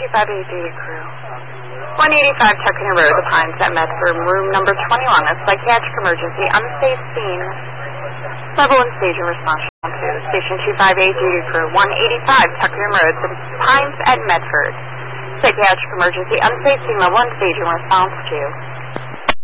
258 duty crew. 185 Tuckerton Road, The Pines at Medford, room number 21, a psychiatric emergency, unsafe scene. Level and station response to Station 258 duty crew, 185 Tuckerton Road, The Pines at Medford. Psychiatric emergency, unsafe scene, level and station response to.